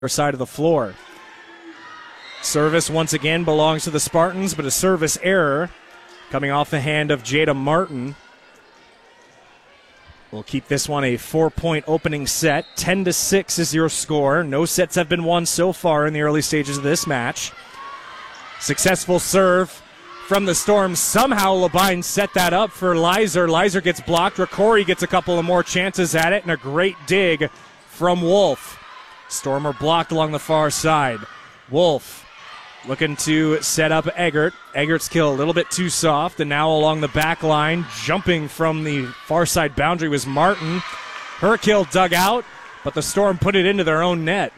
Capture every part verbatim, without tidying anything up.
side of the floor. Service once again belongs to the Spartans, but a service error coming off the hand of Jada Martin. We'll keep this one a four-point opening set. ten to six is your score. No sets have been won so far in the early stages of this match. Successful serve from the Storm. Somehow Labine set that up for Lizer. Lizer gets blocked. Ricori gets a couple of more chances at it, and a great dig from Wolf. Storm are blocked along the far side. Wolf looking to set up Eggert. Eggert's kill a little bit too soft, and now along the back line, jumping from the far side boundary was Martin. Her kill dug out, but the Storm put it into their own net.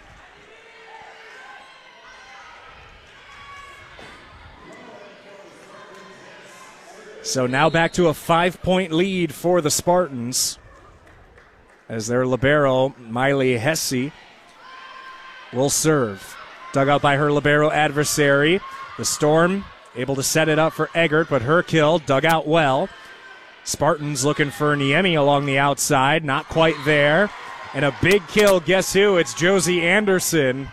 So now back to a five-point lead for the Spartans as their libero, Miley Hesse, will serve. Dug out by her libero adversary. The Storm able to set it up for Eggert, but her kill dug out well. Spartans looking for Niemi along the outside. Not quite there. And a big kill, guess who? It's Josie Anderson.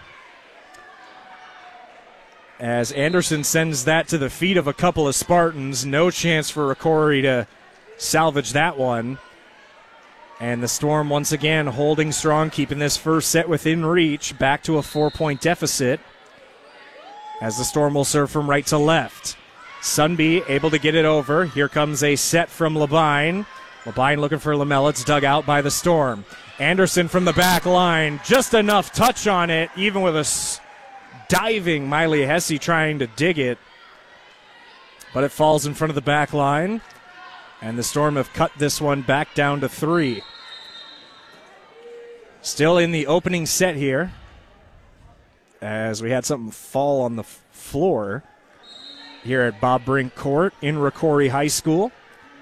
As Anderson sends that to the feet of a couple of Spartans. No chance for Ricori to salvage that one. And the Storm once again holding strong, keeping this first set within reach, back to a four-point deficit as the Storm will serve from right to left. Sunby able to get it over. Here comes a set from Labine. Labine looking for Lamella. It's dug out by the Storm. Anderson from the back line. Just enough touch on it, even with a s- diving Miley Hesse trying to dig it. But it falls in front of the back line. And the Storm have cut this one back down to three. Still in the opening set here, as we had something fall on the f- floor here at Bob Brink Court in Ricori High School.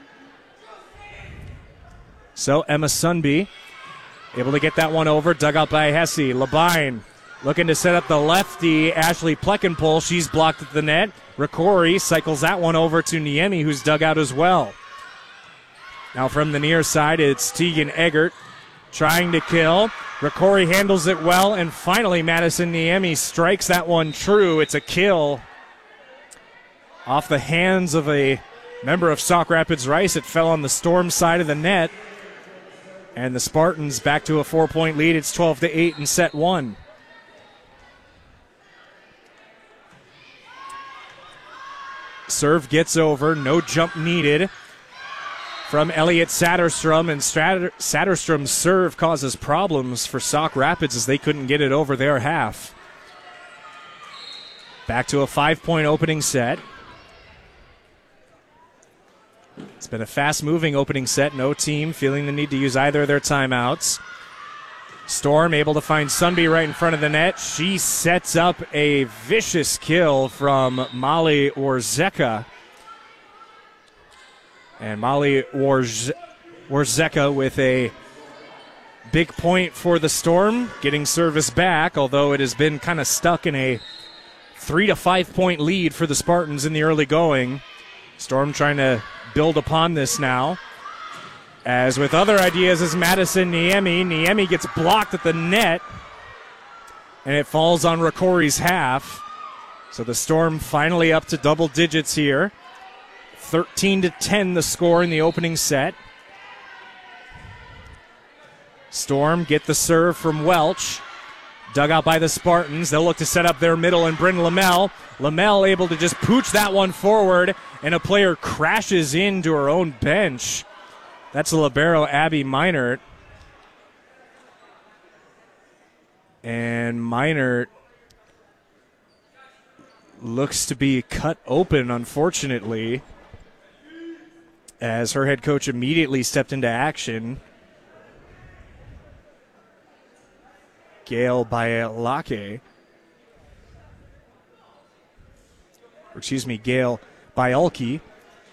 So Emma Sunby able to get that one over, dug out by Hesse. Labine looking to set up the lefty, Ashley Pleckenpole. She's blocked at the net. Ricori cycles that one over to Niemi, who's dug out as well. Now from the near side, it's Tegan Eggert trying to kill. Ricori handles it well, and finally Madison Niemi strikes that one true. It's a kill off the hands of a member of Sauk Rapids Rice. It fell on the Storm side of the net, and the Spartans back to a four-point lead. It's twelve to eight in set one. Serve gets over, no jump needed from Elliot Satterstrom, and Stratter- Satterstrom's serve causes problems for Sauk Rapids as they couldn't get it over their half. Back to a five-point opening set. It's been a fast-moving opening set. No team feeling the need to use either of their timeouts. Storm able to find Sunby right in front of the net. She sets up a vicious kill from Molly Warzeka. And Molly Warz- Warzeka with a big point for the Storm, getting service back, although it has been kind of stuck in a three to five point lead for the Spartans in the early going. Storm trying to build upon this now. As with other ideas is Madison Niemi. Niemi gets blocked at the net, and it falls on Ricori's half. So the Storm finally up to double digits here. thirteen to ten the score in the opening set. Storm get the serve from Welch. Dug out by the Spartans. They'll look to set up their middle and Bryn Lamel. Lamel able to just pooch that one forward, and a player crashes into her own bench. That's the libero, Abby Meinert. And Meinert looks to be cut open, unfortunately, as her head coach immediately stepped into action. Gail Bialake. Or excuse me, Gail Bialke.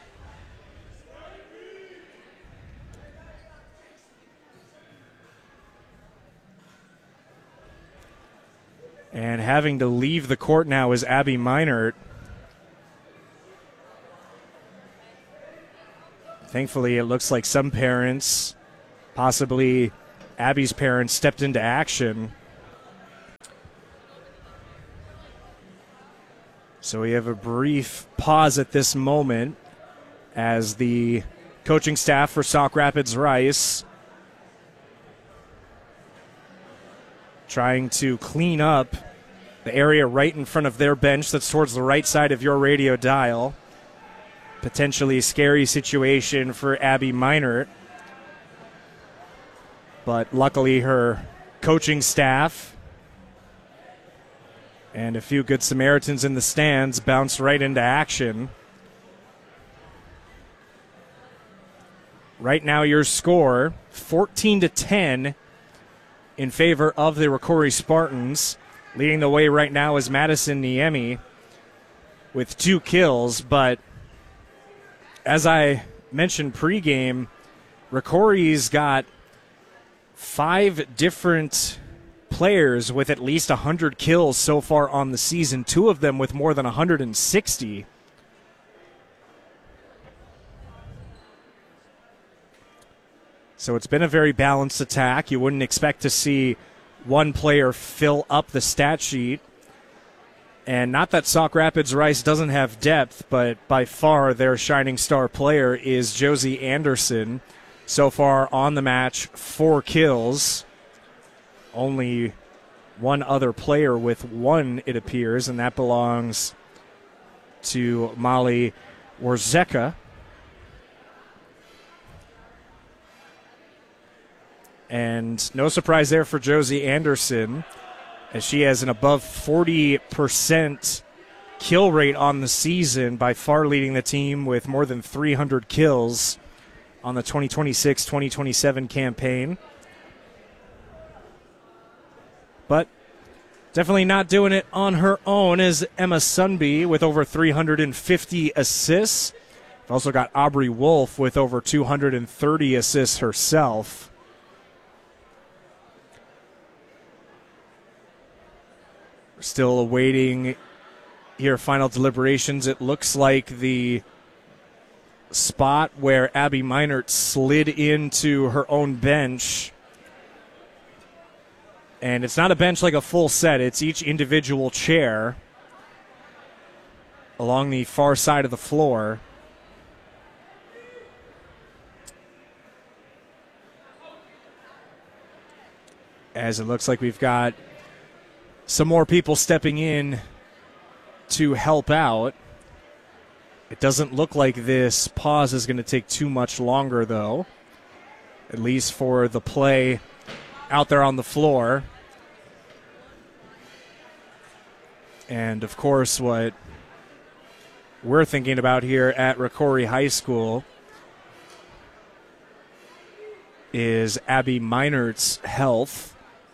And having to leave the court now is Abby Meinert. Thankfully, it looks like some parents, possibly Abby's parents, stepped into action So we have a brief pause at this moment as the coaching staff for Sauk Rapids Rice trying to clean up the area right in front of their bench that's towards the right side of your radio dial. Potentially scary situation for Abby Meinert. But luckily her coaching staff and a few good Samaritans in the stands bounced right into action. Right now your score, fourteen to ten in favor of the Rocori Spartans. Leading the way right now is Madison Niemi with two kills, but as I mentioned pregame, Rocori's got five different players with at least one hundred kills so far on the season, two of them with more than one hundred sixty. So it's been a very balanced attack. You wouldn't expect to see one player fill up the stat sheet. And not that Sauk Rapids Rice doesn't have depth, but by far their shining star player is Josie Anderson. So far on the match, four kills. Only one other player with one, it appears, and that belongs to Molly Warzeka. And no surprise there for Josie Anderson, as she has an above forty percent kill rate on the season, by far leading the team with more than three hundred kills on the twenty twenty-six twenty twenty-seven campaign. But definitely not doing it on her own is Emma Sunby with over three hundred fifty assists. We've also got Aubrey Wolf with over two hundred thirty assists herself. We're still awaiting here final deliberations. It looks like the spot where Abby Meinert slid into her own bench, and it's not a bench like a full set, it's each individual chair along the far side of the floor. As it looks like we've got some more people stepping in to help out. It doesn't look like this pause is going to take too much longer, though, at least for the play out there on the floor. And, of course, what we're thinking about here at Rocori High School is Abby Meinert's health.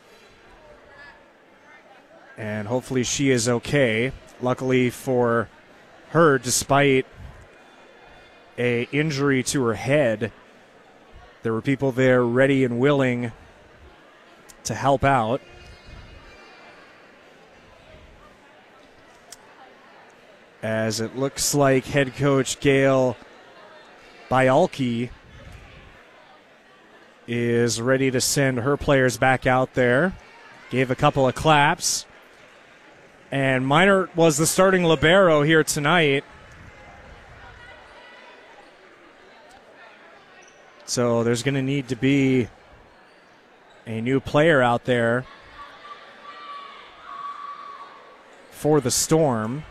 And hopefully she is okay. Luckily for her, despite a injury to her head, there were people there ready and willing to help out. As it looks like head coach Gail Bialke is ready to send her players back out there. Gave a couple of claps. And Meinert was the starting libero here tonight. So there's going to need to be a new player out there for the Storm.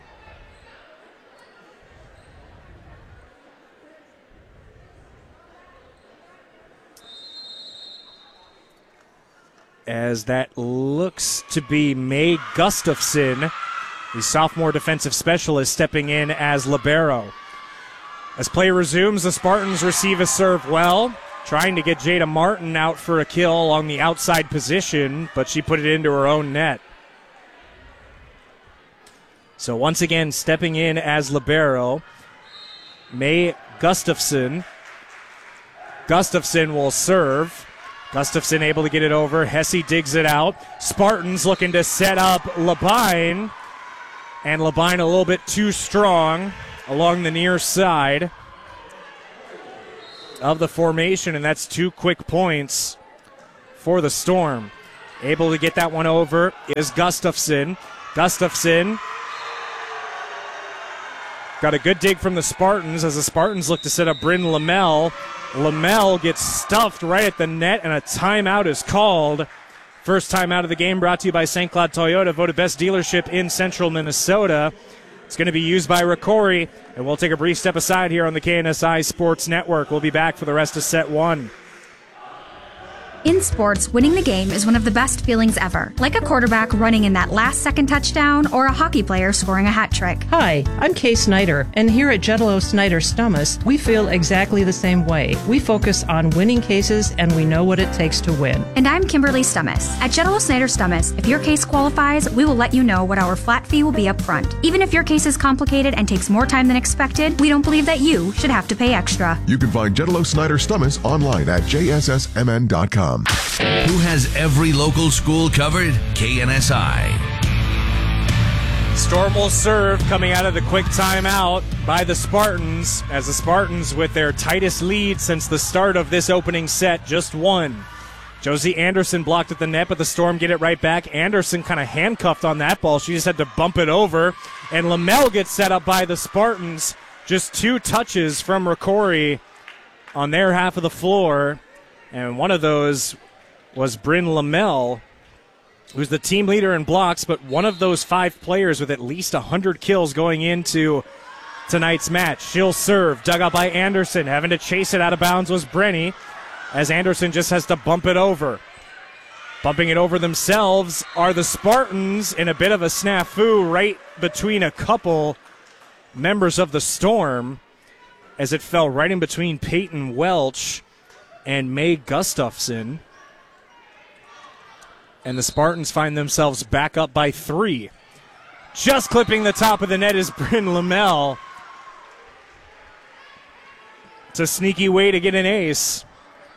As that looks to be May Gustafson, the sophomore defensive specialist, stepping in as libero. As play resumes, the Spartans receive a serve well, trying to get Jada Martin out for a kill along the outside position, but she put it into her own net. So once again, stepping in as libero, May Gustafson. Gustafson will serve. Gustafson able to get it over. Hesse digs it out. Spartans looking to set up Labine. And Labine a little bit too strong along the near side of the formation. And that's two quick points for the Storm. Able to get that one over is Gustafson. Gustafson Got a good dig from the Spartans as the Spartans look to set up Bryn Lamel. Lamel gets stuffed right at the net, and a timeout is called. First timeout of the game brought to you by Saint Cloud Toyota, voted best dealership in central Minnesota. It's going to be used by Rocori, and we'll take a brief step aside here on the K N S I Sports Network. We'll be back for the rest of set one. In sports, winning the game is one of the best feelings ever, like a quarterback running in that last-second touchdown or a hockey player scoring a hat trick. Hi, I'm Kay Snyder, and here at Jetalo Snyder Stummus, we feel exactly the same way. We focus on winning cases, and we know what it takes to win. And I'm Kimberly Stummus. At Jetalo Snyder Stummus, if your case qualifies, we will let you know what our flat fee will be up front. Even if your case is complicated and takes more time than expected, we don't believe that you should have to pay extra. You can find Jetalo Snyder Stummus online at j s s m n dot com. Who has every local school covered? K N S I. Storm will serve coming out of the quick timeout by the Spartans, as the Spartans with their tightest lead since the start of this opening set, just one. Josie Anderson blocked at the net, but the Storm get it right back. Anderson kind of handcuffed on that ball. She just had to bump it over. And Lamel gets set up by the Spartans. Just two touches from Rocori on their half of the floor. And one of those was Bryn Lamel, who's the team leader in blocks, but one of those five players with at least one hundred kills going into tonight's match. She'll serve, dug out by Anderson. Having to chase it out of bounds was Brenny, as Anderson just has to bump it over. Bumping it over themselves are the Spartans in a bit of a snafu right between a couple members of the Storm, as it fell right in between Peyton Welch and May Gustafson. And the Spartans find themselves back up by three. Just clipping the top of the net is Bryn Lamel. It's a sneaky way to get an ace,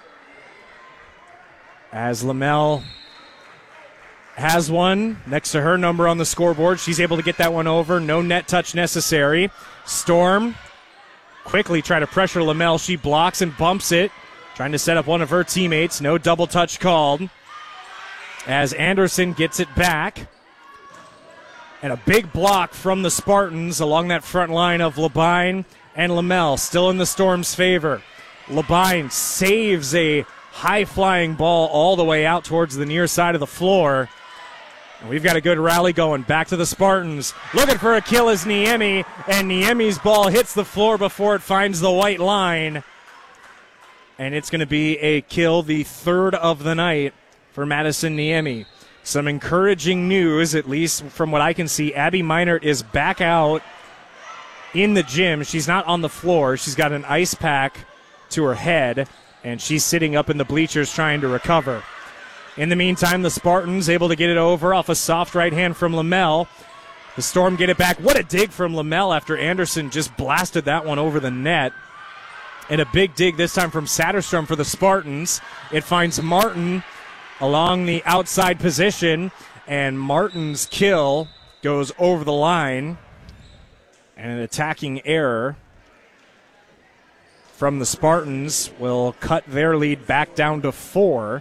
as Lamel has one next to her number on the scoreboard. She's able to get that one over. No net touch necessary. Storm quickly try to pressure Lamel. She blocks and bumps it, trying to set up one of her teammates. No double touch called, as Anderson gets it back. And a big block from the Spartans along that front line of Labine and Lamel, still in the Storm's favor. Labine saves a high-flying ball all the way out towards the near side of the floor. And we've got a good rally going. Back to the Spartans. Looking for a kill is Niemi, and Niemi's ball hits the floor before it finds the white line. And it's going to be a kill, the third of the night for Madison Niemi. Some encouraging news, at least from what I can see. Abby Meinert is back out in the gym. She's not on the floor. She's got an ice pack to her head, and she's sitting up in the bleachers trying to recover. In the meantime, the Spartans able to get it over off a soft right hand from Lamel. The Storm get it back. What a dig from Lamel after Anderson just blasted that one over the net. And a big dig this time from Satterstrom for the Spartans. It finds Martin along the outside position, and Martin's kill goes over the line. And an attacking error from the Spartans will cut their lead back down to four.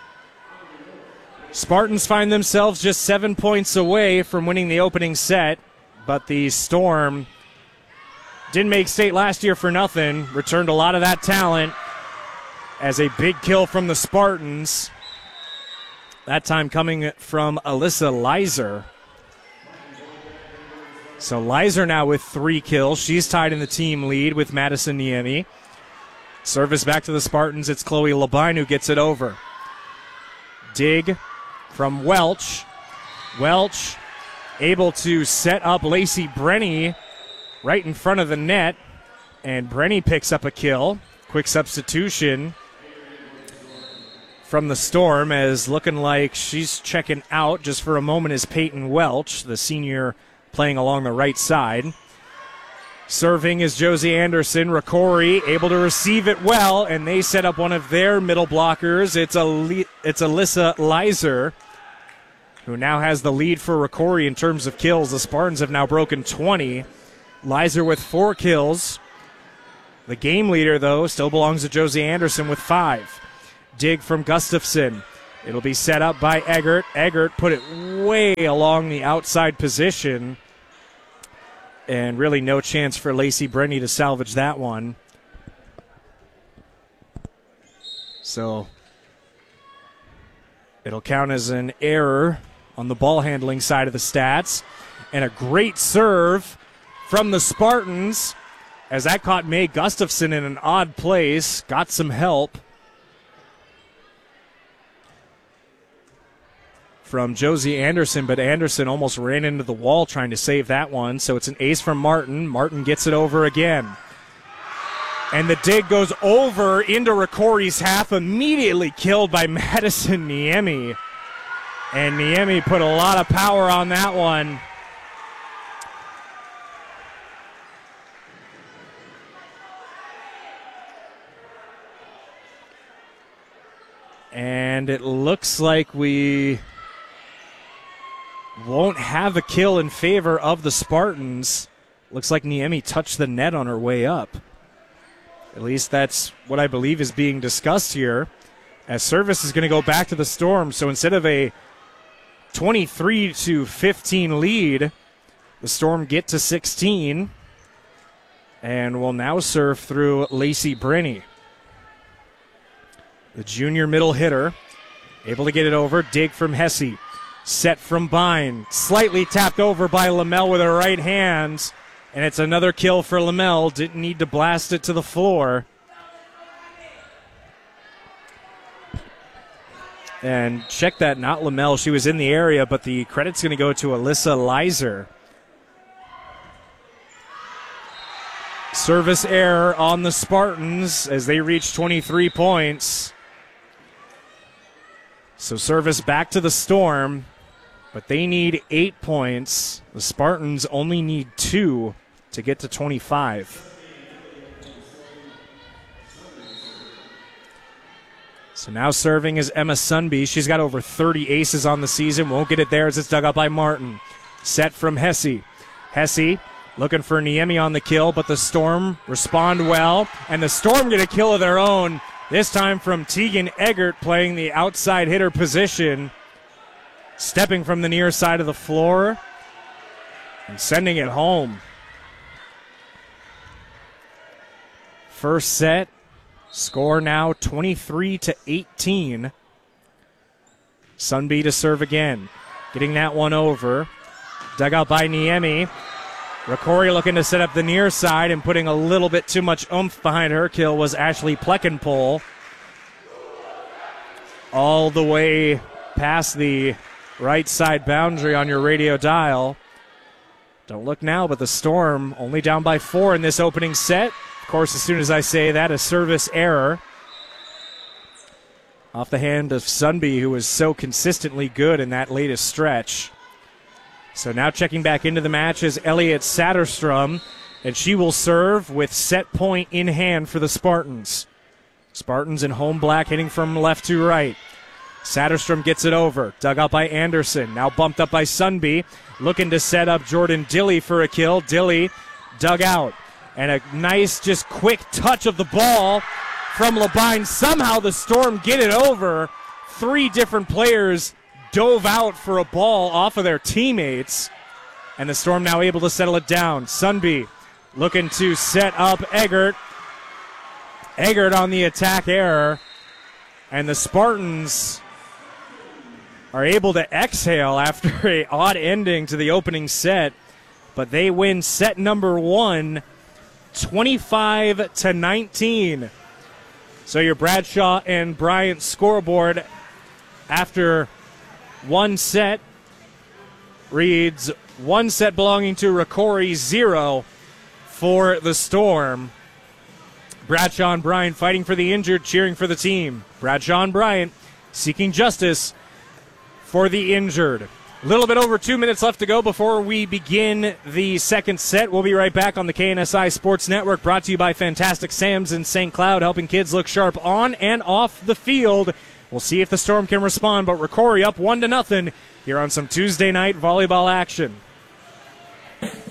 Spartans find themselves just seven points away from winning the opening set, but the Storm didn't make state last year for nothing. Returned a lot of that talent, as a big kill from the Spartans. That time coming from Alyssa Leiser. So Leiser now with three kills. She's tied in the team lead with Madison Niemi. Service back to the Spartans. It's Chloe Labine who gets it over. Dig from Welch. Welch able to set up Lacey Brenny right in front of the net. And Brenny picks up a kill. Quick substitution from the Storm, as looking like she's checking out just for a moment is Peyton Welch, the senior playing along the right side. Serving is Josie Anderson. Rocori able to receive it well, and they set up one of their middle blockers. It's, a, it's Alyssa Leiser, who now has the lead for Rocori in terms of kills. The Spartans have now broken twenty. Leiser with four kills. The game leader, though, still belongs to Josie Anderson with five. Dig from Gustafson. It'll be set up by Eggert. Eggert put it way along the outside position. And really no chance for Lacey Brenny to salvage that one. So it'll count as an error on the ball handling side of the stats. And a great serve from the Spartans as that caught Mae Gustafson in an odd place. Got some help from Josie Anderson, but Anderson almost ran into the wall trying to save that one. So it's an ace from Martin. Martin gets it over again. And the dig goes over into Ricori's half, immediately killed by Madison Niemi. And Niemi put a lot of power on that one. And it looks like we won't have a kill in favor of the Spartans. Looks like Niemi touched the net on her way up. At least that's what I believe is being discussed here. As service is going to go back to the Storm. So instead of a twenty-three to fifteen lead, the Storm get to sixteen. And will now serve through Lacey Brenny. The junior middle hitter, able to get it over. Dig from Hesse. Set from Bine. Slightly tapped over by Lamel with her right hand. And it's another kill for Lamel. Didn't need to blast it to the floor. And check that, not Lamel. She was in the area, but the credit's going to go to Alyssa Leiser. Service error on the Spartans as they reach twenty-three points. So service back to the Storm, but they need eight points. The Spartans only need two to get to twenty-five. So now serving is Emma Sunby. She's got over thirty aces on the season. Won't get it there as it's dug up by Martin. Set from Hesse. Hesse looking for Niemi on the kill, but the Storm respond well. And the Storm get a kill of their own. This time from Tegan Eggert playing the outside hitter position. Stepping from the near side of the floor and sending it home. First set, score now twenty-three to eighteen. Sunby to serve again. Getting that one over. Dug out by Niemi. Ricori looking to set up the near side and putting a little bit too much oomph behind her kill was Ashley Pleckenpole. All the way past the right side boundary on your radio dial. Don't look now, but the Storm only down by four in this opening set. Of course, as soon as I say that, a service error off the hand of Sunby, who was so consistently good in that latest stretch. So now checking back into the match is Elliot Satterstrom, and she will serve with set point in hand for the Spartans. Spartans in home black hitting from left to right. Satterstrom gets it over. Dug out by Anderson. Now bumped up by Sunby. Looking to set up Jordan Dilly for a kill. Dilly dug out. And a nice, just quick touch of the ball from Labine. Somehow the Storm get it over. Three different players dove out for a ball off of their teammates. And the Storm now able to settle it down. Sunby looking to set up Eggert. Eggert on the attack error. And the Spartans are able to exhale after an odd ending to the opening set. But they win set number one, twenty-five to nineteen. So your Bradshaw and Bryant scoreboard after one set reads one set belonging to Ricori, zero for the Storm. Bradshaw and Bryant fighting for the injured, cheering for the team. Bradshaw and Bryant seeking justice for the injured. A little bit over two minutes left to go before we begin the second set. We'll be right back on the K N S I Sports Network, brought to you by Fantastic Sam's in Saint Cloud, helping kids look sharp on and off the field. We'll see if the Storm can respond, but Ricori up one to nothing here on some Tuesday night volleyball action.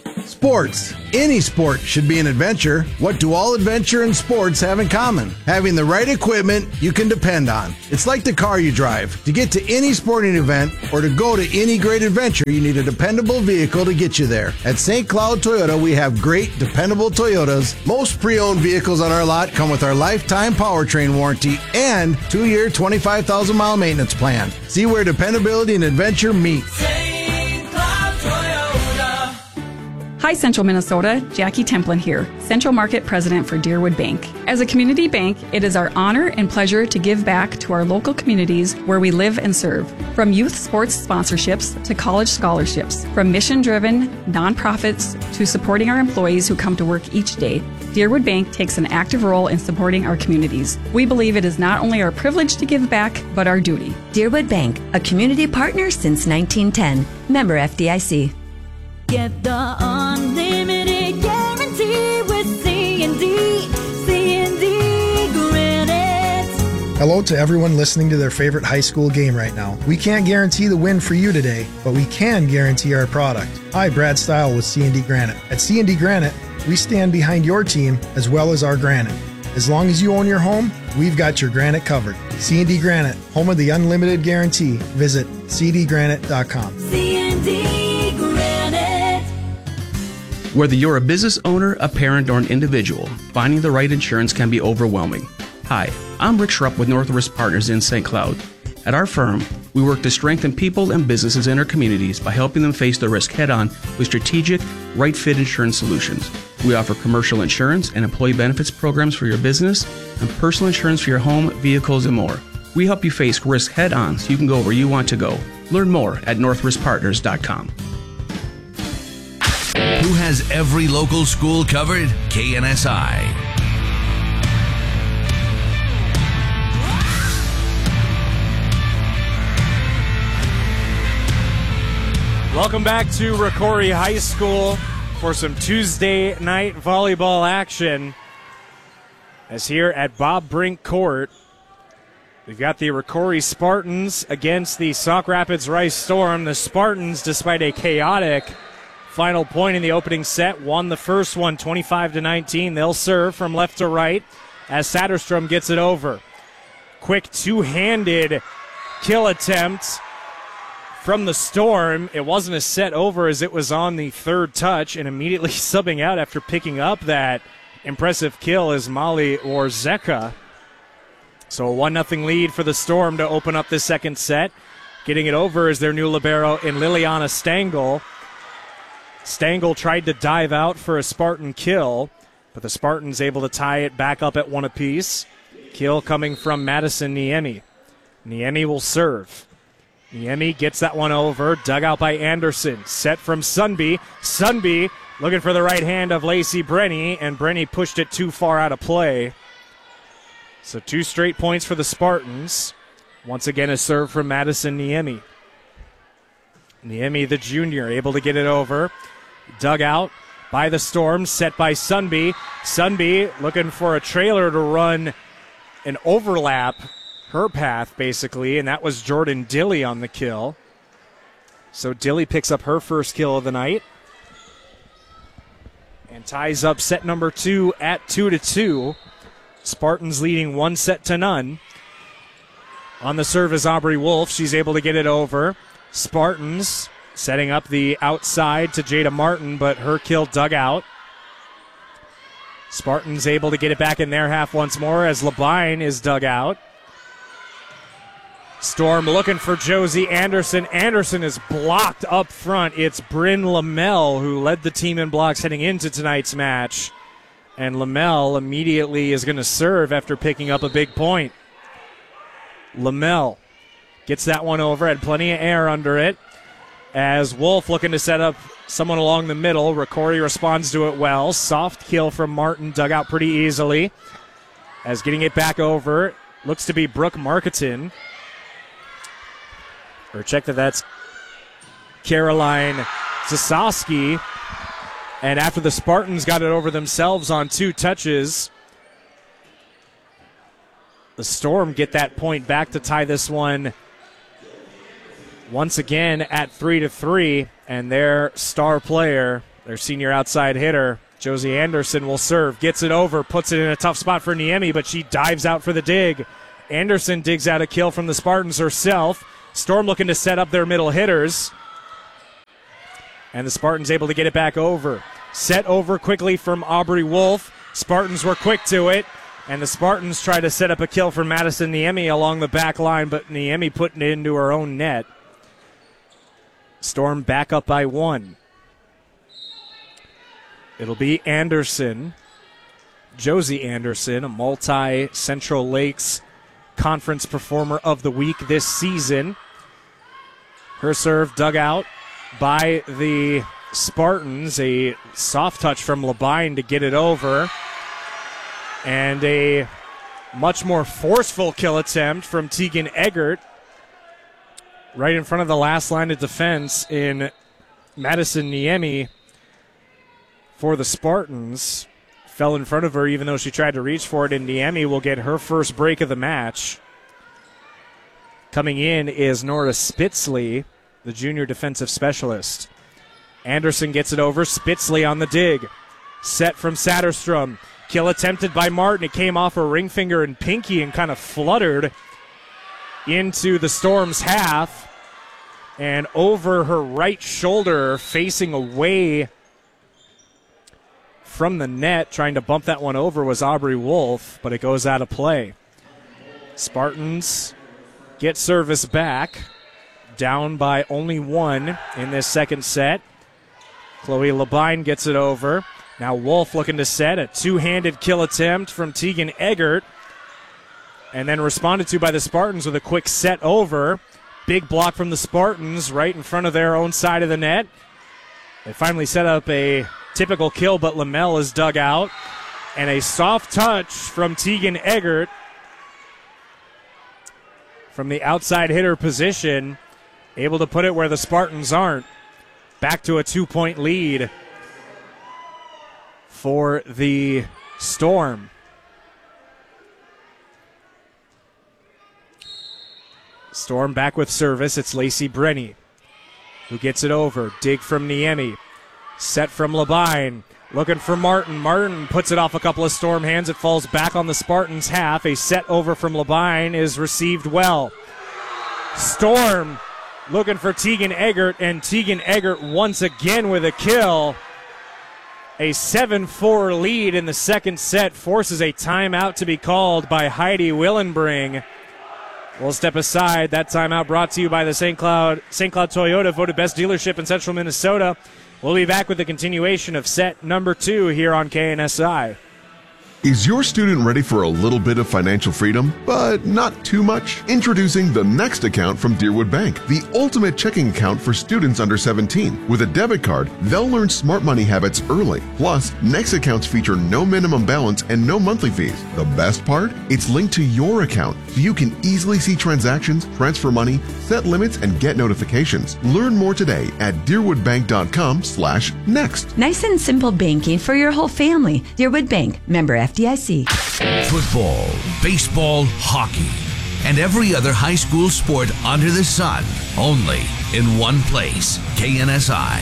Sports. Any sport should be an adventure. What do all adventure and sports have in common? Having the right equipment you can depend on. It's like the car you drive. To get to any sporting event or to go to any great adventure, you need a dependable vehicle to get you there. At Saint Cloud Toyota, we have great, dependable Toyotas. Most pre-owned vehicles on our lot come with our lifetime powertrain warranty and two-year, twenty-five thousand mile maintenance plan. See where dependability and adventure meet. Saint Cloud Toyota. Hi, Central Minnesota. Jackie Templin here, Central Market President for Deerwood Bank. As a community bank, it is our honor and pleasure to give back to our local communities where we live and serve. From youth sports sponsorships to college scholarships, from mission-driven nonprofits to supporting our employees who come to work each day, Deerwood Bank takes an active role in supporting our communities. We believe it is not only our privilege to give back, but our duty. Deerwood Bank, a community partner since nineteen ten. Member F D I C. Get the unlimited guarantee with C and D. C and D Granite. Hello to everyone listening to their favorite high school game right now. We can't guarantee the win for you today, but we can guarantee our product. Hi, Brad Stile with C and D Granite. At C and D Granite, we stand behind your team as well as our granite. As long as you own your home, we've got your granite covered. C and D Granite, home of the unlimited guarantee. Visit c d granite dot com. C and D Granite. Whether you're a business owner, a parent, or an individual, finding the right insurance can be overwhelming. Hi, I'm Rick Schrupp with Northwest Partners in Saint Cloud. At our firm, we work to strengthen people and businesses in our communities by helping them face the risk head-on with strategic, right-fit insurance solutions. We offer commercial insurance and employee benefits programs for your business and personal insurance for your home, vehicles, and more. We help you face risk head-on so you can go where you want to go. Learn more at northwest partners dot com. Who has every local school covered? K N S I. Welcome back to Rocori High School for some Tuesday night volleyball action. As here at Bob Brink Court, we've got the Rocori Spartans against the Sauk Rapids Rice Storm. The Spartans, despite a chaotic final point in the opening set, won the first one twenty-five to nineteen. They'll serve from left to right as Satterstrom gets it over. Quick two-handed kill attempt from the Storm. It wasn't a set over as it was on the third touch, and immediately subbing out after picking up that impressive kill is Molly Warzeka. So a one nothing lead for the Storm to open up the second set. Getting it over is their new libero in Liliana Stengel. Stengel tried to dive out for a Spartan kill, but the Spartans able to tie it back up at one apiece. Kill coming from Madison Niemi. Niemi will serve. Niemi gets that one over, dug out by Anderson. Set from Sunby. Sunby looking for the right hand of Lacey Brenny, and Brenny pushed it too far out of play. So two straight points for the Spartans. Once again, a serve from Madison Niemi. Niemi, the junior, able to get it over. Dug out by the Storm, set by Sunby. Sunby looking for a trailer to run an overlap her path, basically, and that was Jordan Dilly on the kill. So Dilly picks up her first kill of the night and ties up set number two at two to two. Spartans leading one set to none. On the serve is Aubrey Wolf. She's able to get it over. Spartans setting up the outside to Jada Martin, but her kill dug out. Spartans able to get it back in their half once more as Labine is dug out. Storm looking for Josie Anderson. Anderson is blocked up front. It's Bryn Lamel who led the team in blocks heading into tonight's match. And Lamel immediately is going to serve after picking up a big point. Lamel gets that one over, had plenty of air under it. As Wolf looking to set up someone along the middle. Rocori responds to it well. Soft kill from Martin, dug out pretty easily. As getting it back over, looks to be Brooke Marketon. Or check that that's Caroline Sasowski. And after the Spartans got it over themselves on two touches, the Storm get that point back to tie this one once again at three to three. And their star player their senior outside hitter, Josie Anderson, will serve. Gets it over, puts it in a tough spot for Niemi, but she dives out for the dig. Anderson digs out a kill from the Spartans herself. Storm looking to set up their middle hitters. And the Spartans able to get it back over. Set over quickly from Aubrey Wolf. Spartans were quick to it. And the Spartans try to set up a kill for Madison Niemi along the back line, but Niemi putting it into her own net. Storm back up by one. It'll be Anderson, Josie Anderson, a multi-Central Lakes Conference Performer of the Week this season. Her serve dug out by the Spartans. A soft touch from Labine to get it over. And a much more forceful kill attempt from Tegan Eggert right in front of the last line of defense in Madison Niemi for the Spartans. Fell in front of her even though she tried to reach for it, and Niemi will get her first break of the match. Coming in is Nora Spitzley, the junior defensive specialist. Anderson gets it over. Spitzley on the dig. Set from Satterstrom. Kill attempted by Martin. It came off her ring finger and pinky and kind of fluttered into the Storm's half and over her right shoulder, facing away from the net. Trying to bump that one over was Aubrey Wolf, but it goes out of play. Spartans get service back, down by only one in this second set. Chloe Labine gets it over. Now Wolf looking to set a two-handed kill attempt from Tegan Eggert, and then responded to by the Spartans with a quick set over. Big block from the Spartans right in front of their own side of the net. They finally set up a typical kill, but Lamel is dug out. And a soft touch from Tegan Eggert from the outside hitter position, able to put it where the Spartans aren't. Back to a two-point lead for the Storm. Storm back with service. It's Lacey Brenny who gets it over. Dig from Niemi. Set from Labine. Looking for Martin. Martin puts it off a couple of Storm hands. It falls back on the Spartans' half. A set over from Labine is received well. Storm looking for Tegan Eggert, and Tegan Eggert once again with a kill. A seven four lead in the second set forces a timeout to be called by Heidi Willenbring. We'll step aside. That timeout brought to you by the Saint Cloud Saint Cloud Toyota, voted best dealership in Central Minnesota. We'll be back with the continuation of set number two here on K N S I. Is your student ready for a little bit of financial freedom, but not too much? Introducing the Next account from Deerwood Bank, the ultimate checking account for students under seventeen. With a debit card, they'll learn smart money habits early. Plus, Next accounts feature no minimum balance and no monthly fees. The best part? It's linked to your account, so you can easily see transactions, transfer money, set limits, and get notifications. Learn more today at deerwoodbank.com slash next. Nice and simple banking for your whole family. Deerwood Bank, member F D I C. Football, baseball, hockey, and every other high school sport under the sun, only in one place. K N S I.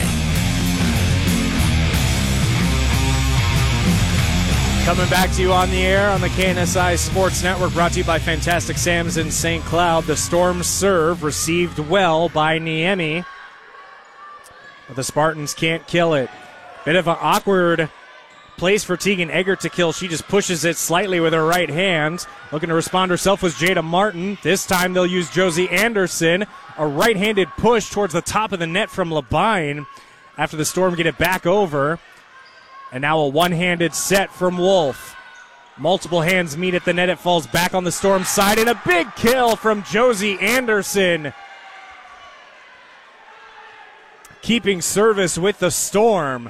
Coming back to you on the air on the K N S I Sports Network, brought to you by Fantastic Sam's in Saint Cloud. The Storm serve received well by Niemi, but the Spartans can't kill it. Bit of an awkward place for Tegan Eggert to kill. She just pushes it slightly with her right hand. Looking to respond herself was Jada Martin. This time they'll use Josie Anderson. A right-handed push towards the top of the net from Labine after the Storm get it back over. And now a one-handed set from Wolf. Multiple hands meet at the net. It falls back on the Storm side, and a big kill from Josie Anderson. Keeping service with the Storm.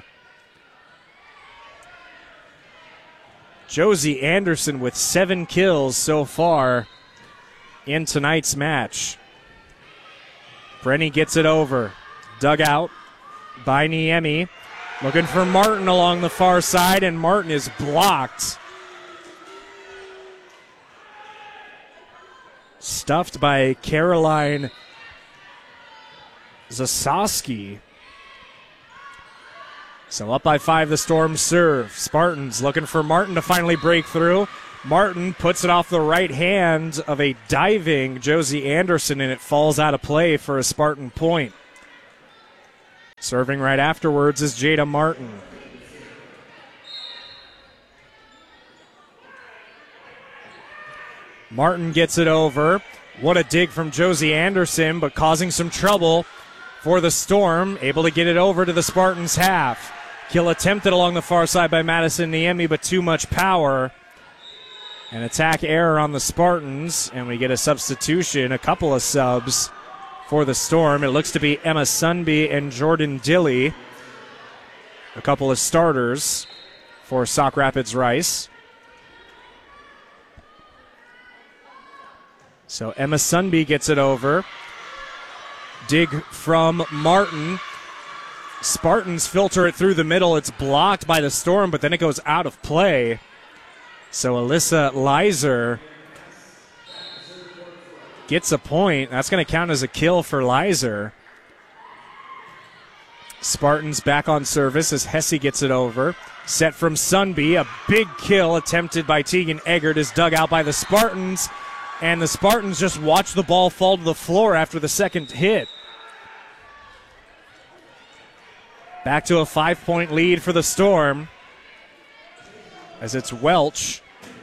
Josie Anderson with seven kills so far in tonight's match. Brenny gets it over. Dug out by Niemi. Looking for Martin along the far side, and Martin is blocked. Stuffed by Caroline Zasowski. So up by five, the Storm serve. Spartans looking for Martin to finally break through. Martin puts it off the right hand of a diving Josie Anderson, and it falls out of play for a Spartan point. Serving right afterwards is Jada Martin. Martin gets it over. What a dig from Josie Anderson, but causing some trouble for the Storm. Able to get it over to the Spartans' half. Kill attempted along the far side by Madison Niemi, but too much power. An attack error on the Spartans, and we get a substitution, a couple of subs for the Storm. It looks to be Emma Sunby and Jordan Dilly. A couple of starters for Sauk Rapids Rice. So Emma Sunby gets it over. Dig from Martin. Spartans filter it through the middle. It's blocked by the Storm, but then it goes out of play. So Alyssa Lizer gets a point. That's going to count as a kill for Lizer. Spartans back on service as Hesse gets it over. Set from Sunby. A big kill attempted by Tegan Eggert is dug out by the Spartans. And the Spartans just watch the ball fall to the floor after the second hit. Back to a five-point lead for the Storm, as it's Welch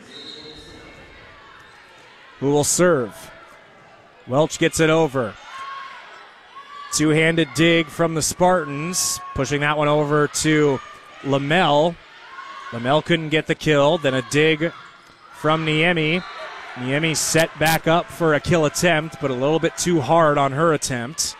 who will serve. Welch gets it over. Two-handed dig from the Spartans, pushing that one over to Lamel. Lamel couldn't get the kill. Then a dig from Niemi. Niemi set back up for a kill attempt, but a little bit too hard on her attempt.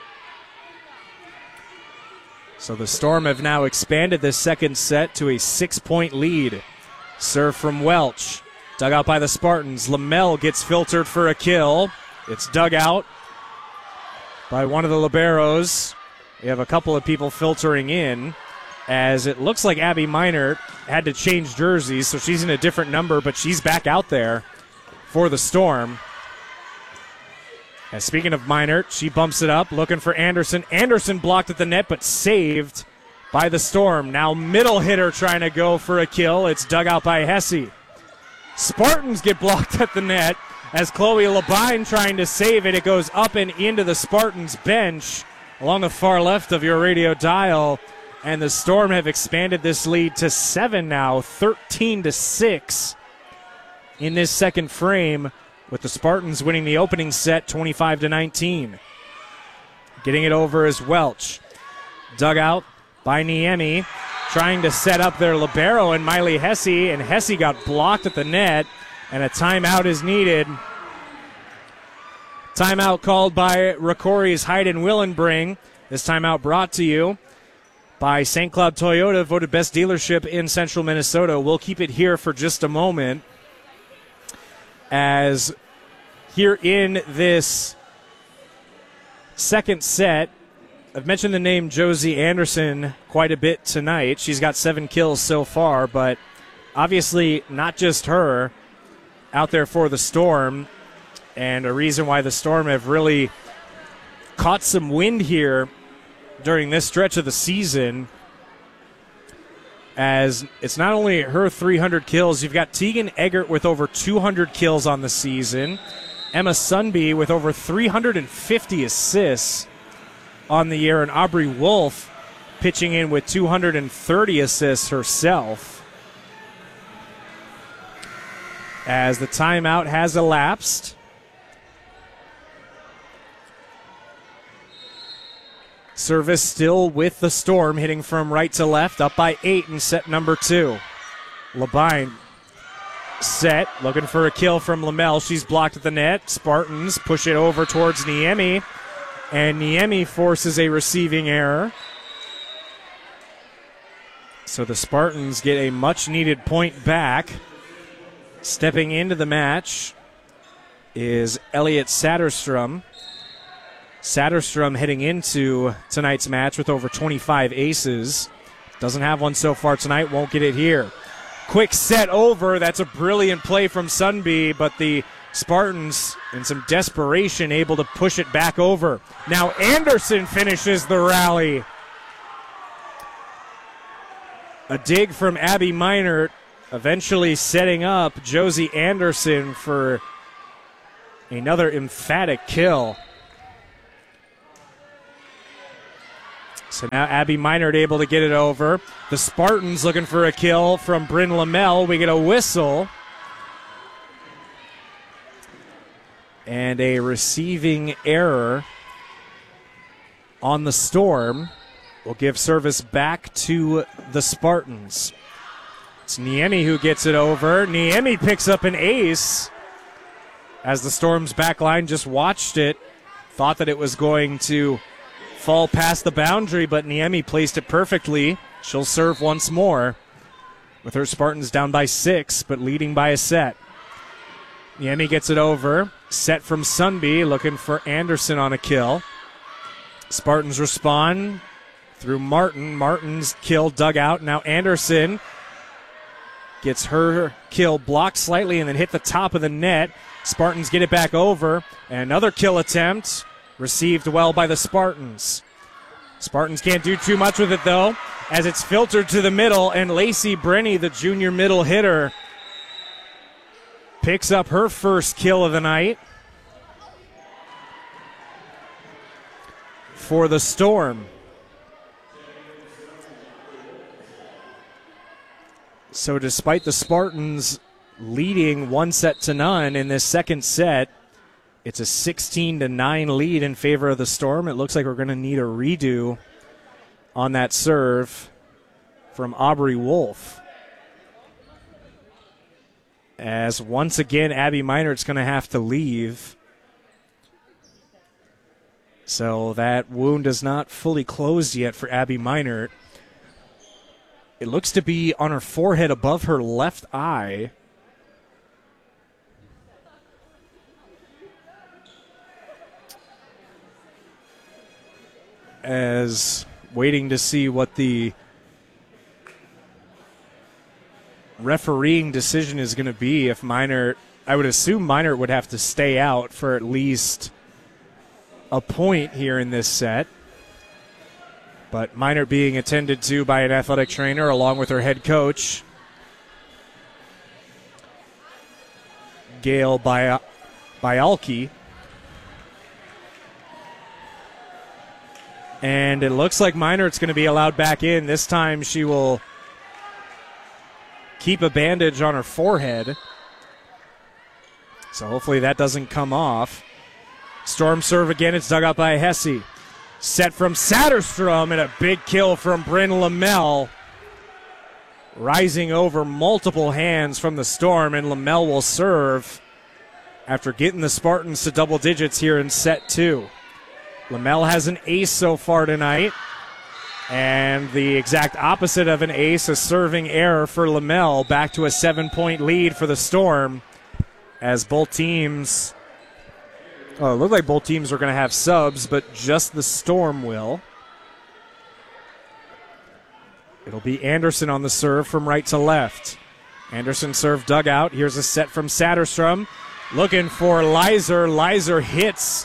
So the Storm have now expanded this second set to a six-point lead. Serve from Welch. Dug out by the Spartans. Lamel gets filtered for a kill. It's dug out by one of the liberos. We have a couple of people filtering in, as it looks like Abby Minert had to change jerseys, so she's in a different number, but she's back out there for the Storm. And speaking of Minert, she bumps it up, looking for Anderson. Anderson blocked at the net, but saved by the Storm. Now middle hitter trying to go for a kill. It's dug out by Hesse. Spartans get blocked at the net as Chloe Labine trying to save it. It goes up and into the Spartans bench along the far left of your radio dial. And the Storm have expanded this lead to seven now, thirteen to six in this second frame, with the Spartans winning the opening set twenty-five to nineteen. Getting it over is Welch. Dug out by Niemi, trying to set up their libero and Miley Hesse, and Hesse got blocked at the net, and a timeout is needed. Timeout called by Rocori's Hayden Willenbring. This timeout brought to you by Saint Cloud Toyota, voted best dealership in central Minnesota. We'll keep it here for just a moment, as here in this second set, I've mentioned the name Josie Anderson quite a bit tonight. She's got seven kills so far, but obviously not just her out there for the Storm, and a reason why the Storm have really caught some wind here during this stretch of the season, as it's not only her three hundred kills, you've got Tegan Eggert with over two hundred kills on the season, Emma Sunby with over three hundred fifty assists on the year, and Aubrey Wolf pitching in with two hundred thirty assists herself. As the timeout has elapsed, service still with the Storm, hitting from right to left, up by eight in set number two. Labine set, looking for a kill from Lamel. She's blocked at the net. Spartans push it over towards Niemi, and Niemi forces a receiving error. So the Spartans get a much-needed point back. Stepping into the match is Elliot Satterstrom. Satterstrom heading into tonight's match with over twenty-five aces. Doesn't have one so far tonight, won't get it here. Quick set over, that's a brilliant play from Sunby, but the Spartans, in some desperation, able to push it back over. Now Anderson finishes the rally. A dig from Abby Meinert, eventually setting up Josie Anderson for another emphatic kill. So now Abby Meinert able to get it over. The Spartans looking for a kill from Bryn Lamel. We get a whistle. And a receiving error on the Storm will give service back to the Spartans. It's Niemi who gets it over. Niemi picks up an ace as the Storm's back line just watched it. Thought that it was going to fall past the boundary, but Niemi placed it perfectly. She'll serve once more with her Spartans down by six, but leading by a set. Niemi gets it over. Set from Sunby, looking for Anderson on a kill. Spartans respond through Martin. Martin's kill dug out. Now Anderson gets her kill blocked slightly and then hit the top of the net. Spartans get it back over. And another kill attempt received well by the Spartans. Spartans can't do too much with it, though, as it's filtered to the middle, and Lacey Brenny, the junior middle hitter, picks up her first kill of the night for the Storm. So despite the Spartans leading one set to none in this second set, it's a sixteen to nine lead in favor of the Storm. It looks like we're going to need a redo on that serve from Aubrey Wolf, as once again Abby Meinert's going to have to leave. So that wound is not fully closed yet for Abby Meinert. It looks to be on her forehead above her left eye. As waiting to see what the refereeing decision is going to be. If Meinert, I would assume Meinert would have to stay out for at least a point here in this set. But Meinert being attended to by an athletic trainer along with her head coach, Gail By- Bialke. And it looks like Meinert's going to be allowed back in. This time she will keep a bandage on her forehead. So hopefully that doesn't come off. Storm serve again. It's dug out by Hesse. Set from Satterstrom and a big kill from Bryn Lamel. Rising over multiple hands from the Storm, and Lamel will serve after getting the Spartans to double digits here in set two. Lamel has an ace so far tonight, and the exact opposite of an ace, a serving error for Lamel. Back to a seven-point lead for the Storm as both teams, oh, it looked like both teams are going to have subs, but just the Storm will. It'll be Anderson on the serve from right to left. Anderson serve dug out. Here's a set from Satterstrom. Looking for Leiser. Leiser hits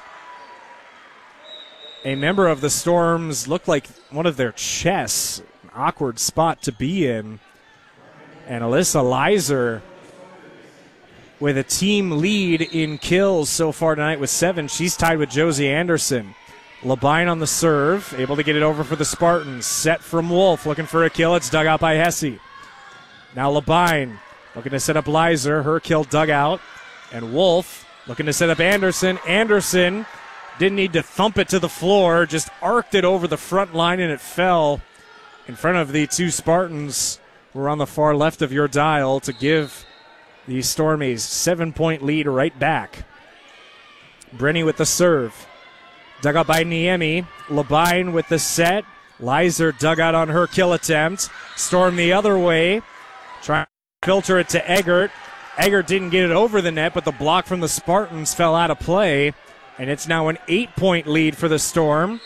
a member of the Storm's, looked like one of their chests. An awkward spot to be in. And Alyssa Leiser with a team lead in kills so far tonight with seven. She's tied with Josie Anderson. Labine on the serve, able to get it over for the Spartans. Set from Wolf, looking for a kill. It's dug out by Hesse. Now Labine looking to set up Leiser. Her kill dug out. And Wolf looking to set up Anderson. Anderson didn't need to thump it to the floor, just arced it over the front line, and it fell in front of the two Spartans who are on the far left of your dial to give the Storm a seven-point lead right back. Brenny with the serve. Dug out by Niemi. Labine with the set. Leiser dug out on her kill attempt. Storm the other way. Trying to filter it to Eggert. Eggert didn't get it over the net, but the block from the Spartans fell out of play. And it's now an eight-point lead for the Storm,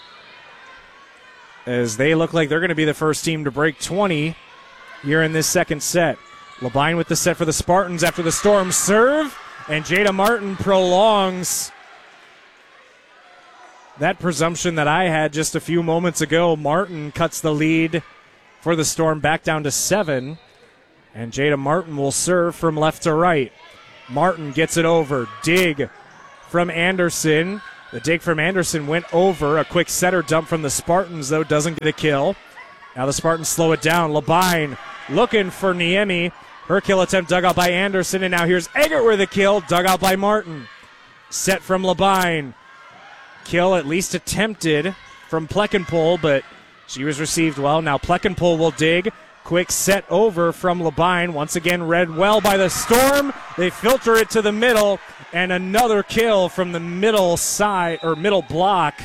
as they look like they're going to be the first team to break twenty here in this second set. Labine with the set for the Spartans after the Storm serve, and Jada Martin prolongs that presumption that I had just a few moments ago. Martin cuts the lead for the Storm, back down to seven. And Jada Martin will serve from left to right. Martin gets it over. Dig from Anderson. The dig from Anderson went over. A quick setter dump from the Spartans, though, doesn't get a kill. Now the Spartans slow it down. Labine looking for Niemi. Her kill attempt dug out by Anderson, and now here's Eggert with a kill, dug out by Martin. Set from Labine. Kill at least attempted from Pleckenpole, but she was received well. Now Pleckenpole will dig. Quick set over from Labine. Once again read well by the Storm. They filter it to the middle, and another kill from the middle side, or middle block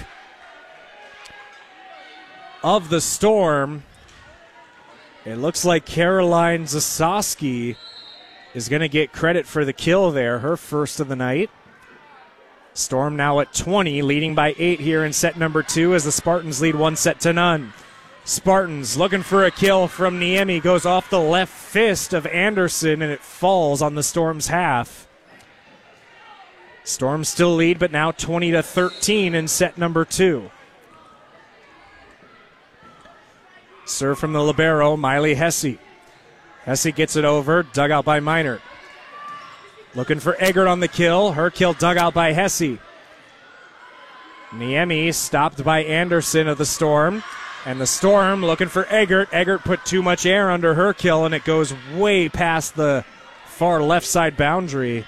of the Storm. It looks like Caroline Zasowski is going to get credit for the kill there, her first of the night. Storm now at twenty, leading by eight here in set number two as the Spartans lead one set to none. Spartans looking for a kill from Niemi, goes off the left fist of Anderson, and it falls on the Storm's half. Storm still lead, but now twenty to thirteen in set number two. Serve from the libero, Miley Hesse. Hesse gets it over, dug out by Minert. Looking for Eggert on the kill. Her kill dug out by Hesse. Niemi stopped by Anderson of the Storm. And the Storm looking for Eggert. Eggert put too much air under her kill, and it goes way past the far left side boundary.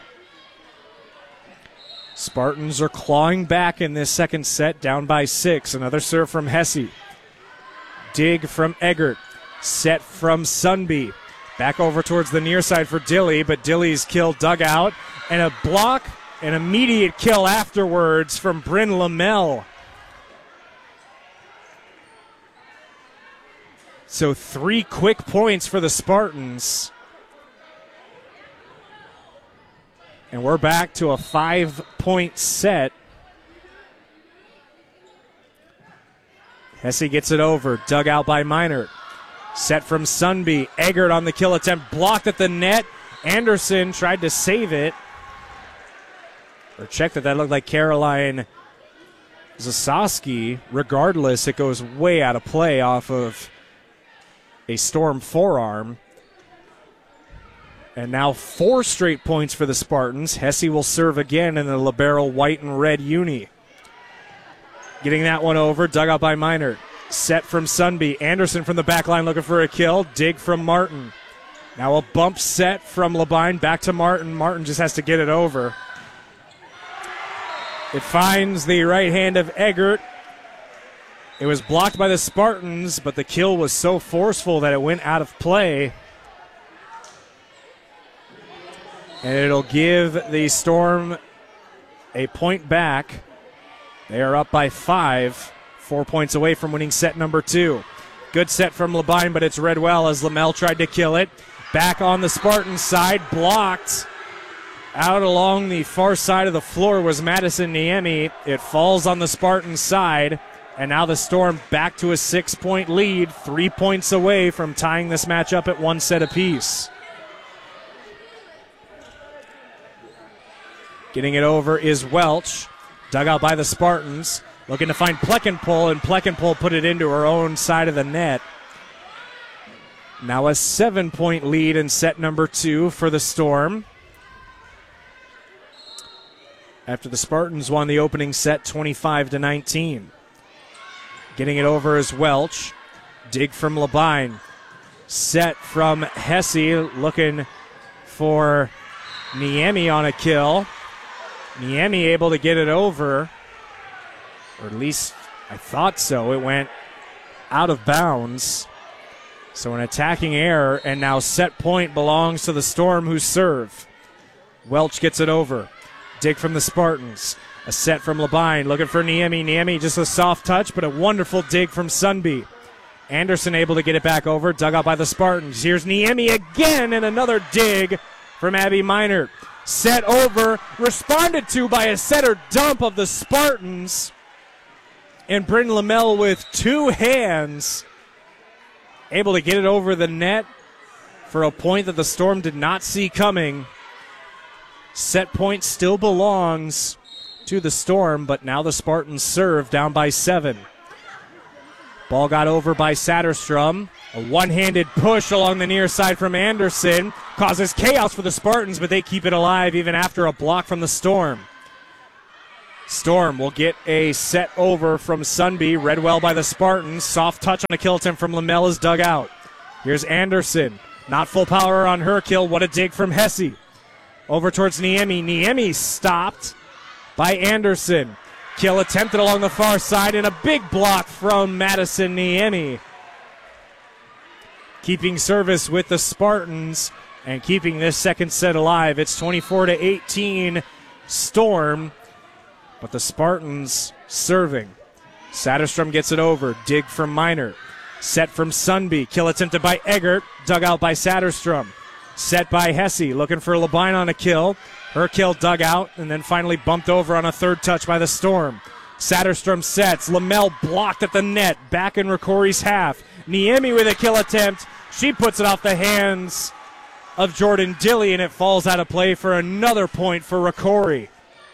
Spartans are clawing back in this second set, down by six. Another serve from Hesse. Dig from Eggert. Set from Sunby. Back over towards the near side for Dilly, but Dilly's kill dug out. And a block, an immediate kill afterwards from Bryn Lamel. So three quick points for the Spartans. And we're back to a five-point set. Hesse gets it over, dug out by Minert. Set from Sunby. Eggert on the kill attempt, blocked at the net. Anderson tried to save it. Or checked it, that looked like Caroline Zasowski. Regardless, it goes way out of play off of a Storm forearm. And now four straight points for the Spartans. Hesse will serve again in the libero white and red uni. Getting that one over, dug out by Minert. Set from Sunby. Anderson from the back line looking for a kill. Dig from Martin. Now a bump set from Labine back to Martin. Martin just has to get it over. It finds the right hand of Eggert. It was blocked by the Spartans, but the kill was so forceful that it went out of play. And it'll give the Storm a point back. They are up by five, four points away from winning set number two. Good set from Labine, but it's read well as Lamel tried to kill it. Back on the Spartan side, blocked. Out along the far side of the floor was Madison Niemi. It falls on the Spartan side, and now the Storm back to a six-point lead, three points away from tying this match up at one set apiece. Getting it over is Welch. Dug out by the Spartans. Looking to find Pleckenpole, and Pleckenpole put it into her own side of the net. Now a seven-point lead in set number two for the Storm. After the Spartans won the opening set twenty-five to nineteen. Getting it over is Welch. Dig from Labine. Set from Hesse. Looking for Niemi on a kill. Niemi able to get it over, or at least I thought so. It went out of bounds. So an attacking error, and now set point belongs to the Storm who serve. Welch gets it over. Dig from the Spartans. A set from Labine, looking for Niemi. Niemi just a soft touch, but a wonderful dig from Sunby. Anderson able to get it back over, dug out by the Spartans. Here's Niemi again, and another dig from Abby Minert. Set over, responded to by a setter dump of the Spartans. And Bryn Lamel with two hands, able to get it over the net for a point that the Storm did not see coming. Set point still belongs to the Storm, but now the Spartans serve down by seven. Ball got over by Satterstrom. A one-handed push along the near side from Anderson causes chaos for the Spartans, but they keep it alive even after a block from the Storm. Storm will get a set over from Sunby, read well by the Spartans. Soft touch on a kill attempt from Lamel is dug out. Here's Anderson. Not full power on her kill. What a dig from Hesse. Over towards Niemi. Niemi stopped by Anderson. Kill attempted along the far side, and a big block from Madison Niemi. Keeping service with the Spartans and keeping this second set alive. It's twenty-four to eighteen Storm, but the Spartans serving. Satterstrom gets it over. Dig from Minor. Set from Sunby. Kill attempted by Eggert. Dug out by Satterstrom. Set by Hesse. Looking for Labine on a kill. Her kill dug out and then finally bumped over on a third touch by the Storm. Satterstrom sets. Lamel blocked at the net. Back in Ricori's half. Niemi with a kill attempt. She puts it off the hands of Jordan Dilley, and it falls out of play for another point for Ricori.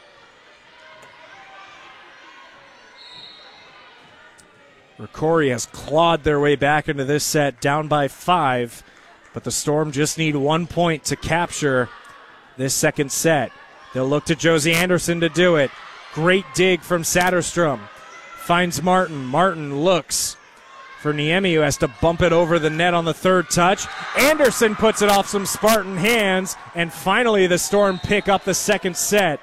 Ricori has clawed their way back into this set, down by five, but the Storm just need one point to capture this second set. They'll look to Josie Anderson to do it. Great dig from Satterstrom. Finds Martin. Martin looks for Niemi, who has to bump it over the net on the third touch. Anderson puts it off some Spartan hands, and finally the Storm pick up the second set.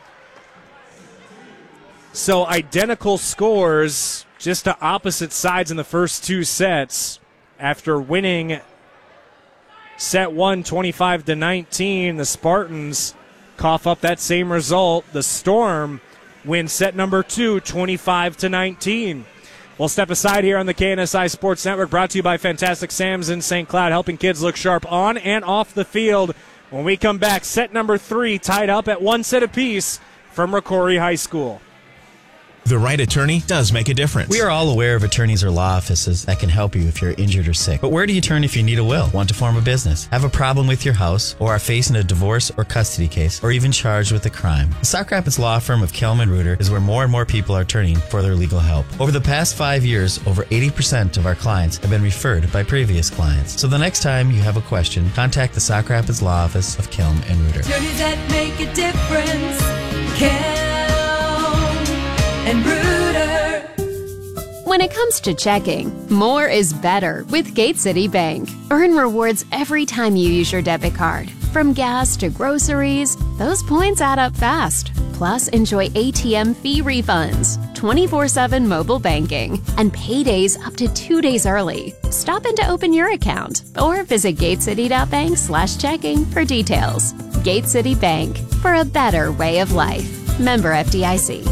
So identical scores, just to opposite sides in the first two sets. After winning set one, twenty-five to nineteen, the Spartans cough up that same result. The Storm win set number two, twenty-five to nineteen. We'll step aside here on the K N S I Sports Network, brought to you by Fantastic Sam's in Saint Cloud, helping kids look sharp on and off the field. When we come back, set number three tied up at one set apiece from Ricori High School. The right attorney does make a difference. We are all aware of attorneys or law offices that can help you if you're injured or sick. But where do you turn if you need a will, want to form a business, have a problem with your house, or are facing a divorce or custody case, or even charged with a crime? The Sauk Rapids law firm of Kelm and Reuter is where more and more people are turning for their legal help. Over the past five years, over eighty percent of our clients have been referred by previous clients. So the next time you have a question, contact the Sauk Rapids law office of Kelm and Reuter. Attorneys that make a difference. Kelm and Reuter. When it comes to checking, more is better with Gate City Bank. Earn rewards every time you use your debit card. From gas to groceries, those points add up fast. Plus, enjoy A T M fee refunds, twenty-four seven mobile banking, and paydays up to two days early. Stop in to open your account or visit gatecity.bank slash checking for details. Gate City Bank, for a better way of life. Member F D I C.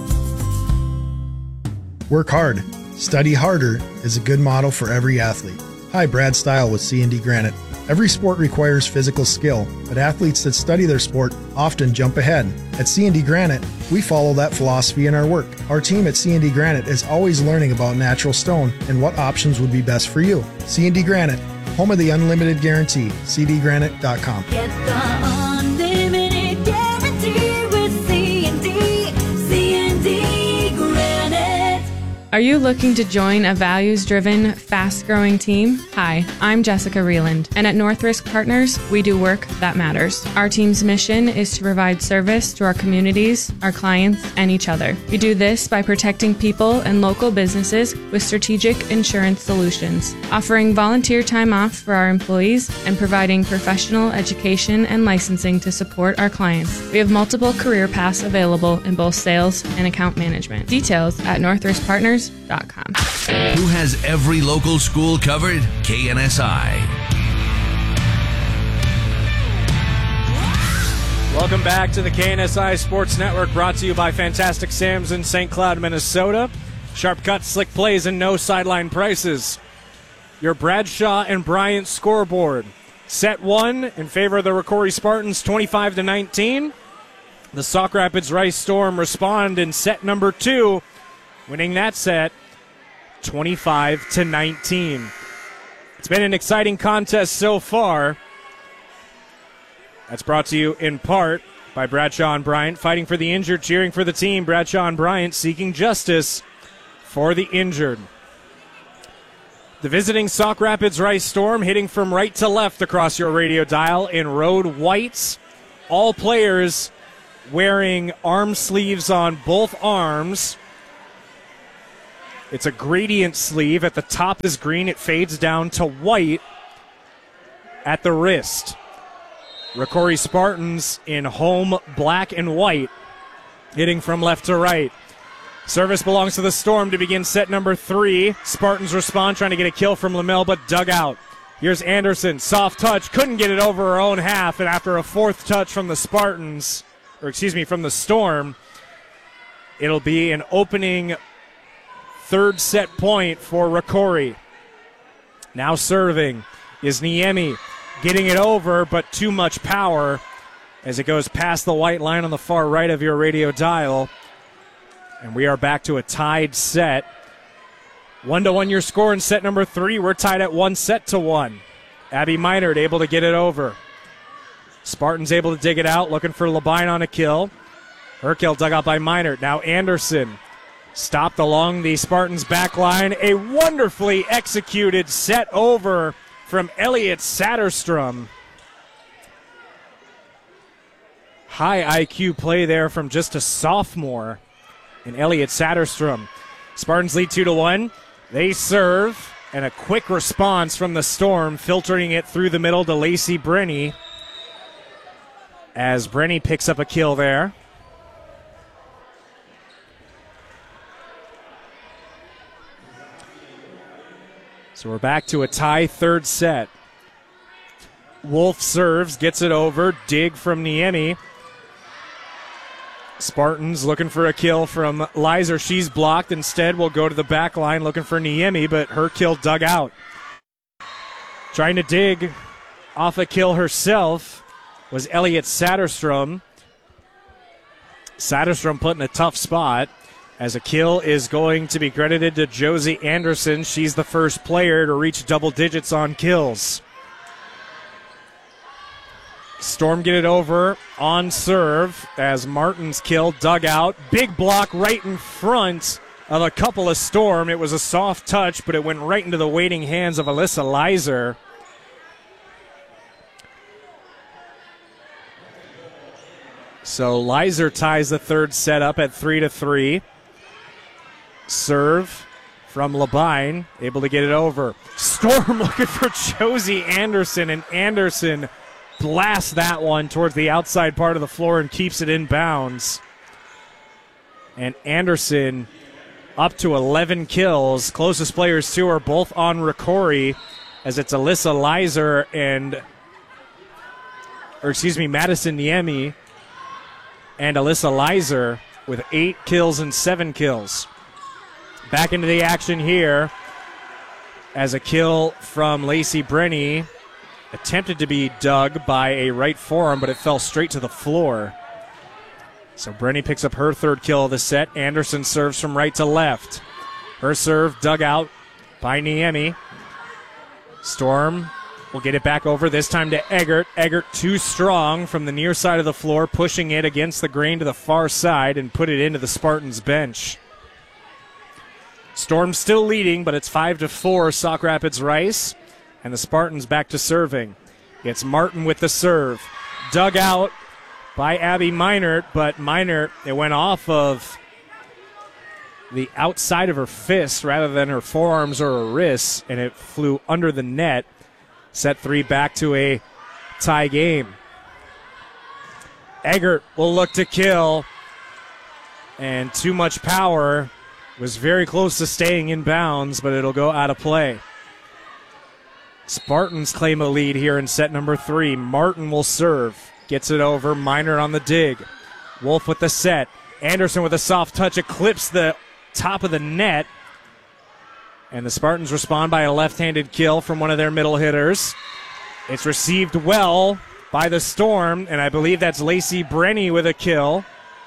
Work hard. Study harder is a good motto for every athlete. Hi, Brad Stile with C and D Granite. Every sport requires physical skill, but athletes that study their sport often jump ahead. At C and D Granite, we follow that philosophy in our work. Our team at C and D Granite is always learning about natural stone and what options would be best for you. C and D Granite, home of the unlimited guarantee. c d granite dot com. Get the unlimited guarantee with C and D. C and D Granite. Are you looking to join a values-driven, fast-growing team? Hi, I'm Jessica Reeland, and at North Risk Partners, we do work that matters. Our team's mission is to provide service to our communities, our clients, and each other. We do this by protecting people and local businesses with strategic insurance solutions, offering volunteer time off for our employees, and providing professional education and licensing to support our clients. We have multiple career paths available in both sales and account management. Details at north risk partners dot com. Who has every local school covered? K N S I. Welcome back to the K N S I Sports Network, brought to you by Fantastic Sam's in Saint Cloud, Minnesota. Sharp cuts, slick plays, and no sideline prices. Your Bradshaw and Bryant scoreboard. Set one in favor of the Ricori Spartans, twenty-five to nineteen. The Sauk Rapids Rice Storm respond in set number two, winning that set twenty-five to nineteen. It's been an exciting contest so far. That's brought to you in part by Bradshaw and Bryant, fighting for the injured, cheering for the team. Bradshaw and Bryant seeking justice for the injured. The visiting Sauk Rapids Rice Storm hitting from right to left across your radio dial in road whites. All players wearing arm sleeves on both arms. It's a gradient sleeve. At the top is green. It fades down to white at the wrist. Rocori Spartans in home black and white, hitting from left to right. Service belongs to the Storm to begin set number three. Spartans respond, trying to get a kill from Lamel, but dug out. Here's Anderson, soft touch, couldn't get it over her own half, and after a fourth touch from the Spartans, or excuse me, from the Storm, it'll be an opening third set point for Rocori. Now serving is Niemi, getting it over, but too much power as it goes past the white line on the far right of your radio dial. And we are back to a tied set. One to one your score in set number three. We're tied at one set to one. Abby Meinert able to get it over. Spartans able to dig it out, looking for Labine on a kill. Her kill dug out by Meinert. Now Anderson stopped along the Spartans back line. A wonderfully executed set over from Elliot Satterstrom. High I Q play there from just a sophomore. And Elliot Satterstrom. Spartans lead two to one. They serve, and a quick response from the Storm, filtering it through the middle to Lacey Brenny. As Brenny picks up a kill there. So we're back to a tie third set. Wolf serves, gets it over. Dig from Niemi. Spartans looking for a kill from Lizer. She's blocked. Instead, will go to the back line looking for Niemi, but her kill dug out. Trying to dig off a kill herself was Elliot Satterstrom. Satterstrom put in a tough spot as a kill is going to be credited to Josie Anderson. She's the first player to reach double digits on kills. Storm get it over on serve as Martin's kill dug out. Big block right in front of a couple of Storm. It was a soft touch, but it went right into the waiting hands of Alyssa Lizer. So Lizer ties the third set up at three to three. Serve from Labine, able to get it over. Storm looking for Josie Anderson, and Anderson blasts that one towards the outside part of the floor and keeps it in bounds. And Anderson up to eleven kills. Closest players to her both on Rocori, as it's Alyssa Lizer and, or excuse me, Madison Niemi and Alyssa Lizer with eight kills and seven kills. Back into the action here as a kill from Lacey Brenny. Attempted to be dug by a right forearm, but it fell straight to the floor. So Brenny picks up her third kill of the set. Anderson serves from right to left. Her serve dug out by Niemi. Storm will get it back over, this time to Eggert. Eggert too strong from the near side of the floor, pushing it against the grain to the far side and put it into the Spartans bench. Storm still leading, but it's five to four Sauk Rapids Rice. And the Spartans back to serving. It's Martin with the serve. Dug out by Abby Meinert, but Meinert, it went off of the outside of her fist rather than her forearms or her wrists, and it flew under the net. Set three back to a tie game. Eggert will look to kill, and too much power. Was very close to staying in bounds, but it'll go out of play. Spartans claim a lead here in set number three. Martin will serve. Gets it over. Meinert on the dig. Wolf with the set. Anderson with a soft touch. Eclipsed the top of the net. And the Spartans respond by a left-handed kill from one of their middle hitters. It's received well by the Storm, and I believe that's Lacey Brenny with a kill.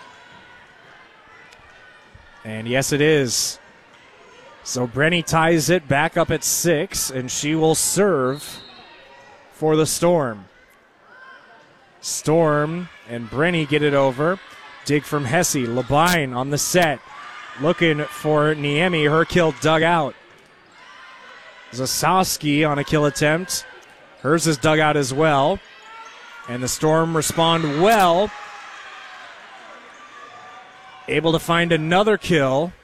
And yes, it is. So Brenny ties it back up at six, and she will serve for the Storm. Storm and Brenny get it over. Dig from Hesse. Labine on the set. Looking for Niemi. Her kill dug out. Zasowski on a kill attempt. Hers is dug out as well. And the Storm respond well. Able to find another kill.